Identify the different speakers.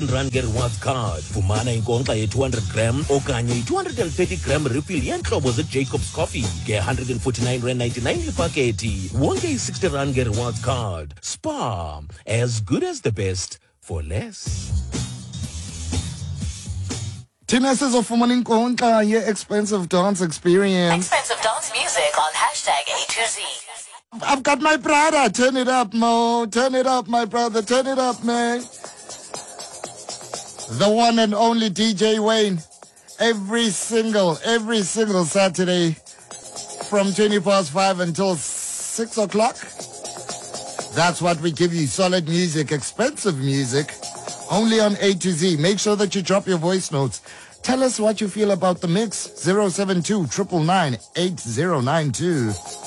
Speaker 1: 10 rand nge-rewards card. Fumana inkonkxa ye-200 gram okanye i-230 gram refill yeentlobo ze-Jacobs Coffee nge-149.99 ipakethi. Wonke i-60 rand nge-rewards card. Spar, as good as the best for less.
Speaker 2: Thina sizofumana inkonkxa ye-expensive dance experience.
Speaker 3: Expensive dance music on #A2Z.
Speaker 2: I've got my brother. Turn it up, Mo. Turn it up, my brother. Turn it up, man. The one and only DJ Wayne. Every single Saturday from 5 until 6 o'clock. That's what we give you. Solid music, expensive music. Only on A to Z. Make sure that you drop your voice notes. Tell us what you feel about the mix. 072 999 8092.